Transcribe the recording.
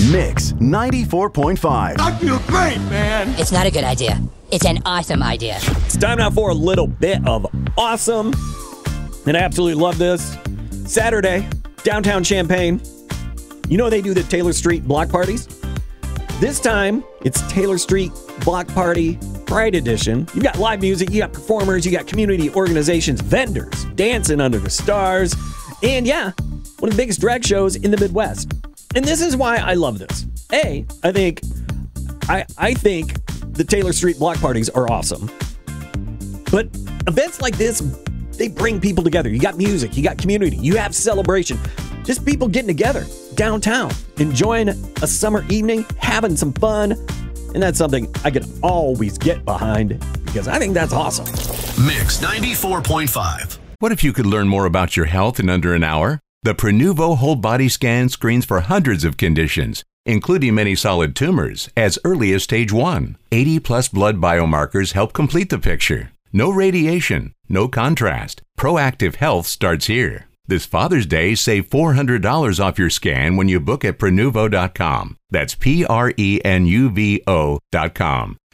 Mix 94.5. I feel great, man. It's not a good idea. It's an awesome idea. It's time now for a little bit of awesome. And I absolutely love this. Saturday, downtown Champaign. You know they do the Taylor Street block parties? This time, it's Taylor Street Block Party Pride Edition. You got live music, you got performers, you got community organizations, vendors, dancing under the stars. And yeah, one of the biggest drag shows in the Midwest. And this is why I love this. I think the Taylor Street block parties are awesome. But events like this, they bring people together. You got music, you got community, you have celebration. Just people getting together downtown, enjoying a summer evening, having some fun. And that's something I can always get behind because I think that's awesome. Mix 94.5. What if you could learn more about your health in under an hour? The Prenuvo Whole Body Scan screens for hundreds of conditions, including many solid tumors, as early as stage 1. 80-plus blood biomarkers help complete the picture. No radiation, no contrast. Proactive health starts here. This Father's Day, save $400 off your scan when you book at Prenuvo.com. That's Prenuvo.com.